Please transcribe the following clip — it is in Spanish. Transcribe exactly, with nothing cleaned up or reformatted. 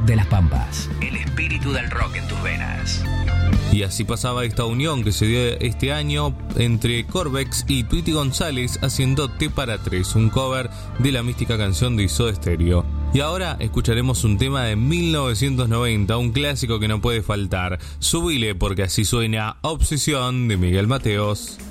Rock de las Pampas. El espíritu del rock en tus venas. Y así pasaba esta unión que se dio este año entre Corvex y Tweety González haciendo T para tres, un cover de la mística canción de Soda Stereo. Y ahora escucharemos un tema de mil novecientos noventa, un clásico que no puede faltar. Subile porque así suena Obsesión de Miguel Mateos.